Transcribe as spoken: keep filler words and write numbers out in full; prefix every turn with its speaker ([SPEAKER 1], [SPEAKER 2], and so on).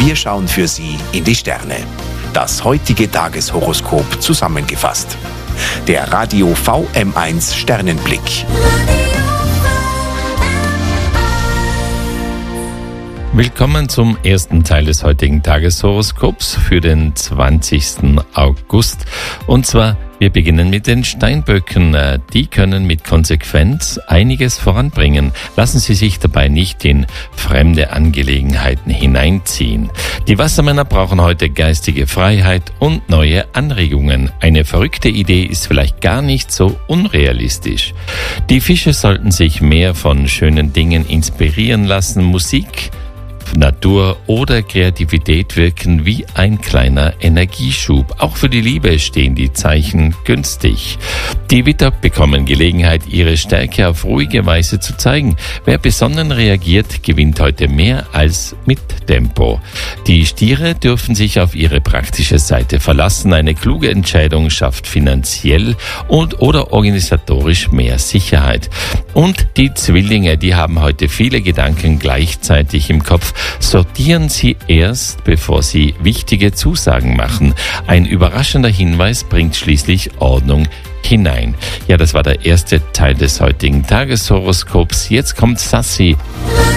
[SPEAKER 1] Wir schauen für Sie in die Sterne. Das heutige Tageshoroskop zusammengefasst. Der Radio V M eins Sternenblick.
[SPEAKER 2] Willkommen zum ersten Teil des heutigen Tageshoroskops für den zwanzigsten August. Und zwar, wir beginnen mit den Steinböcken. Die können mit Konsequenz einiges voranbringen. Lassen Sie sich dabei nicht in fremde Angelegenheiten hineinziehen. Die Wassermänner brauchen heute geistige Freiheit und neue Anregungen. Eine verrückte Idee ist vielleicht gar nicht so unrealistisch. Die Fische sollten sich mehr von schönen Dingen inspirieren lassen. Musik, Natur oder Kreativität wirken wie ein kleiner Energieschub. Auch für die Liebe stehen die Zeichen günstig. Die Widder bekommen Gelegenheit, ihre Stärke auf ruhige Weise zu zeigen. Wer besonnen reagiert, gewinnt heute mehr als mit Tempo. Die Stiere dürfen sich auf ihre praktische Seite verlassen. Eine kluge Entscheidung schafft finanziell und oder organisatorisch mehr Sicherheit. Und die Zwillinge, die haben heute viele Gedanken gleichzeitig im Kopf. Sortieren Sie erst, bevor Sie wichtige Zusagen machen. Ein überraschender Hinweis bringt schließlich Ordnung hinein. Ja, das war der erste Teil des heutigen Tageshoroskops. Jetzt kommt Sassy.